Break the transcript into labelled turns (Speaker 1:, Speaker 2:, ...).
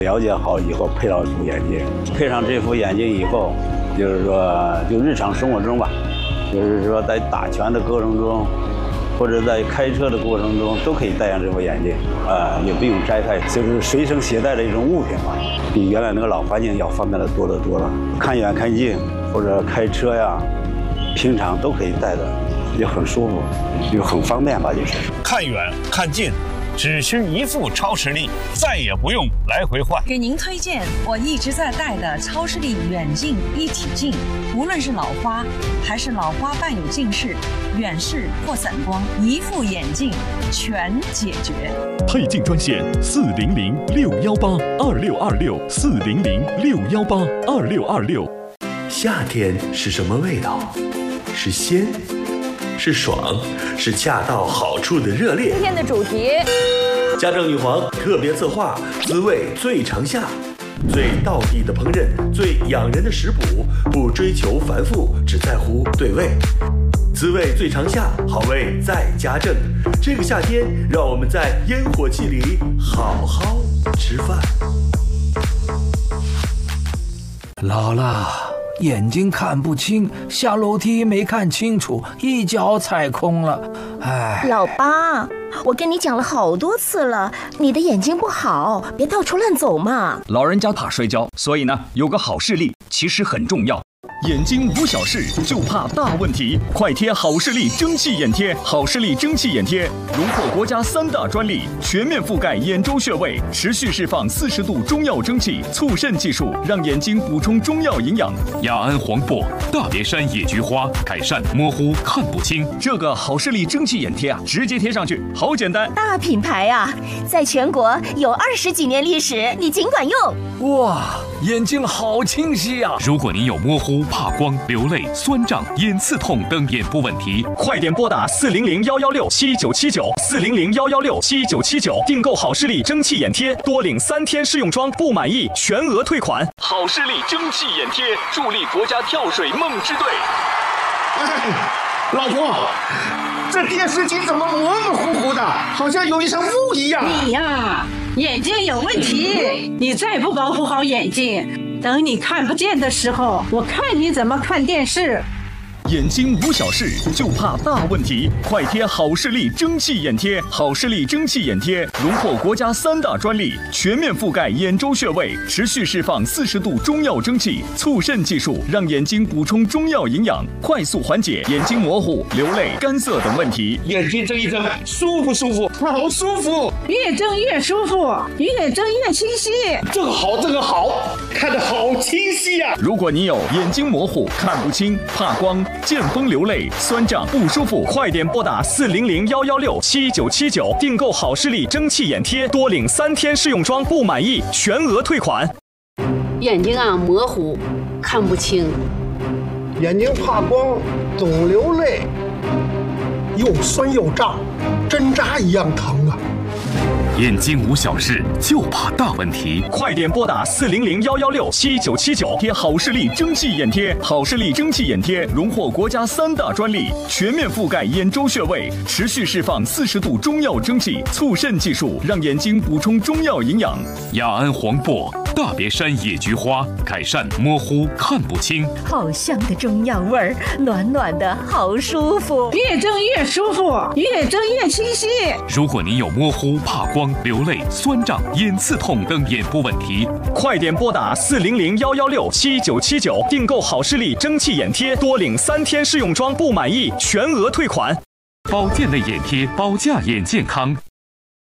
Speaker 1: 了解好以后配上这副眼镜，配上这副眼镜以后，就是说就日常生活中吧，就是说在打拳的过程中，或者在开车的过程中，都可以戴上这副眼镜，也不用摘开，就是随身携带的一种物品嘛，比原来那个老花镜要方便的多得多了。看远看近或者开车呀，平常都可以戴的，也很舒服，又很方便吧，就是。
Speaker 2: 看远看近。只需一副超视力，再也不用来回换。
Speaker 3: 给您推荐我一直在戴的超视力远近一体镜，无论是老花还是老花伴有近视、远视或散光，一副眼镜全解决。
Speaker 4: 配镜专线400-618-2626，400-618-2626。
Speaker 5: 夏天是什么味道？是鲜，是爽，是恰到好处的热烈。
Speaker 6: 今天的主题，
Speaker 5: 家政女皇特别策划，滋味最长夏，最道地的烹饪，最养人的食谱，不追求繁复，只在乎对味。滋味最长夏，好味在家政。这个夏天，让我们在烟火气里好好吃饭。
Speaker 7: 姥姥，眼睛看不清，下楼梯没看清楚，一脚踩空了。哎，
Speaker 6: 老八，我跟你讲了好多次了，你的眼睛不好，别到处乱走嘛。
Speaker 8: 老人家怕摔跤，所以呢，有个好视力其实很重要。眼睛无小事，就怕大问题。快贴好视力蒸汽眼贴，好视力蒸汽眼贴荣获国家3大专利，全面覆盖眼周穴位，持续释放40度中药蒸汽，促渗技术，让眼睛补充中药营养。
Speaker 4: 雅安黄柏、大别山野菊花，改善模糊看不清。
Speaker 8: 这个好视力蒸汽眼贴啊，直接贴上去，好简单。
Speaker 6: 大品牌啊，在全国有20几年历史，你尽管用。
Speaker 7: 哇，眼睛好清晰啊！
Speaker 4: 如果您有模糊、怕光、流泪、酸胀、眼刺痛等眼部问题，
Speaker 8: 快点拨打400-116-7979，400-116-7979，订购好视力蒸汽眼贴，多领3天试用装，不满意全额退款。好视力蒸汽眼贴，助力国家跳水梦之队。
Speaker 9: 老婆，这电视机怎么模模糊糊的，好像有一层雾一样？
Speaker 10: 你呀，眼睛有问题，你再不保护好眼睛，等你看不见的时候，我看你怎么看电视。
Speaker 8: 眼睛无小事，就怕大问题。快贴好视力蒸汽眼贴，好视力蒸汽眼贴荣获国家3大专利，全面覆盖眼周穴位，持续释放40度中药蒸汽，促渗技术，让眼睛补充中药营养，快速缓解眼睛模糊、流泪、干涩等问题。
Speaker 9: 眼睛睁一睁，舒服舒服，好舒服，
Speaker 10: 越睁越舒服，越睁越清晰。
Speaker 9: 这个好，这个好，看得好清晰呀！
Speaker 8: 如果你有眼睛模糊、看不清、怕光、见风流泪、酸胀不舒服，快点拨打400-116-7979，订购好视力蒸汽眼贴，多领3天试用装，不满意全额退款。
Speaker 11: 眼睛啊模糊，看不清，
Speaker 9: 眼睛怕光，总流泪，又酸又胀，针扎一样疼啊！
Speaker 4: 眼睛无小事，就怕大问题。
Speaker 8: 快点拨打400-116-7979，贴好视力蒸汽眼贴。好视力蒸汽眼贴荣获国家3大专利，全面覆盖眼周穴位，持续释放40度中药蒸汽，促渗技术，让眼睛补充中药营养。
Speaker 4: 雅安黄柏、大别山野菊花，改善模糊看不清。
Speaker 6: 好香的中药味儿，暖暖的，好舒服，
Speaker 10: 越睁越舒服，越睁越清晰。
Speaker 4: 如果您有模糊、怕光、流泪、酸胀、眼刺痛等眼部问题，
Speaker 8: 快点拨打400-116-7979，订购好视力蒸汽眼贴，多领3天试用装，不满意全额退款。
Speaker 4: 保健类眼贴，保驾眼健康。